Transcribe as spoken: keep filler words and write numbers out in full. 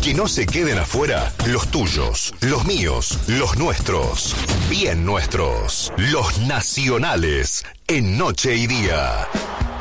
Que no se queden afuera los tuyos, los míos, los nuestros, bien nuestros, los nacionales, en Noche y Día.